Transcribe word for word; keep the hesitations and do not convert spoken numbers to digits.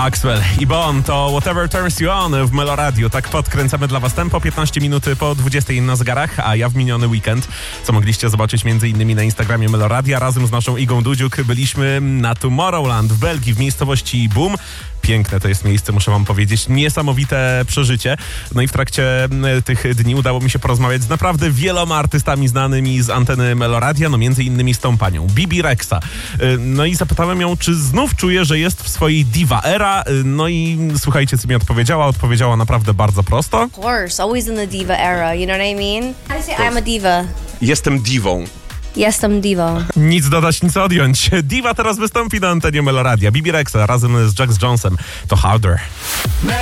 Axwell i Bon to Whatever Turns You On w Melo Radio. Tak podkręcamy dla was tempo, piętnaście minut po dwudziestej na zegarach, a ja w miniony weekend, co mogliście zobaczyć między innymi na Instagramie Melo Radia, razem z naszą Igą Dudziuk byliśmy na Tomorrowland w Belgii, w miejscowości Boom. Piękne to jest miejsce, muszę wam powiedzieć, niesamowite przeżycie. No i w trakcie tych dni udało mi się porozmawiać z naprawdę wieloma artystami znanymi z anteny Melo Radia, no między innymi z tą panią Bibi Rexa. No i zapytałem ją, czy znów czuje, że jest w swojej diva era. No i słuchajcie, co mi odpowiedziała. Odpowiedziała naprawdę bardzo prosto. Of course, always in the diva era, you know what I mean? How do you say I'm a diva? Jestem diwą. Jestem diva. Nic dodać, nic odjąć. Diva teraz wystąpi na antenie Melo Radia. Bibi Rexa razem z Jax Jonesem. To Harder.